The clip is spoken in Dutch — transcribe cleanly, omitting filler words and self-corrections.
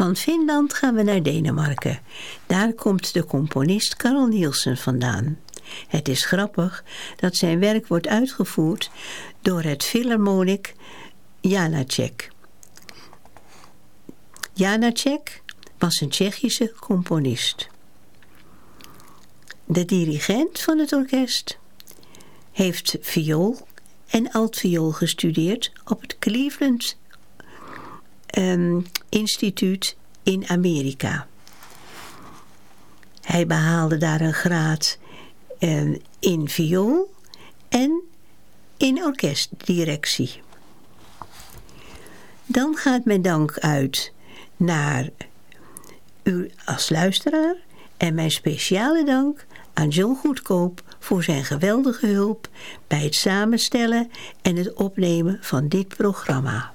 Van Finland gaan we naar Denemarken. Daar komt de componist Carl Nielsen vandaan. Het is grappig dat zijn werk wordt uitgevoerd door het Philharmonic Janáček. Janáček was een Tsjechische componist. De dirigent van het orkest heeft viool en altviool gestudeerd op het Cleveland Instituut in Amerika. Hij behaalde daar een graad in viool en in orkestdirectie. Dan gaat mijn dank uit naar u als luisteraar en mijn speciale dank aan John Goedkoop voor zijn geweldige hulp bij het samenstellen en het opnemen van dit programma.